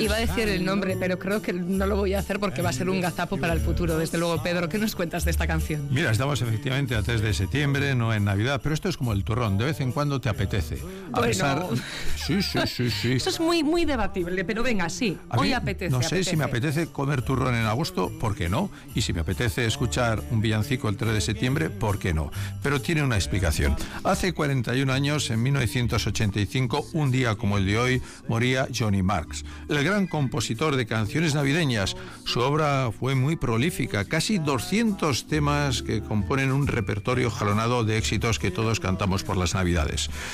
Iba a decir el nombre, pero creo que no lo voy a hacer porque va a ser un gazapo para el futuro, desde luego. Pedro, ¿qué nos cuentas de esta canción? Mira, estamos efectivamente a 3 de septiembre, no en Navidad, pero esto es como el turrón, de vez en cuando te apetece. Sí. Eso es muy, muy debatible, pero venga, sí, hoy apetece. No sé si me apetece comer turrón en agosto, ¿por qué no? Y si me apetece escuchar un villancico el 3 de septiembre, ¿por qué no? Pero tiene una explicación. Hace 41 años, en 1985, un día como el de hoy, moría Johnny Marks, el gran compositor de canciones navideñas. Su obra fue muy prolífica, casi 200 temas que componen un repertorio jalonado de éxitos que todos cantamos por las Navidades.